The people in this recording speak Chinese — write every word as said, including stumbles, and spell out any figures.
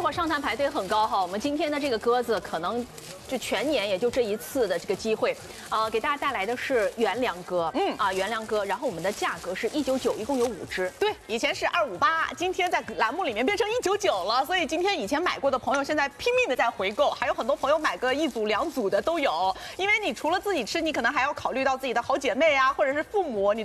说上探排队很高哈，我们今天的这个鸽子可能就全年也就这一次的这个机会，呃，给大家带来的是原粮鸽，嗯啊原粮鸽，然后我们的价格是一九九，一共有五只。 对，以前是二五八，今天在栏目里面变成一九九了，所以今天以前买过的朋友现在拼命的在回购，还有很多朋友买个一组两组的都有，因为你除了自己吃，你可能还要考虑到自己的好姐妹啊，或者是父母，你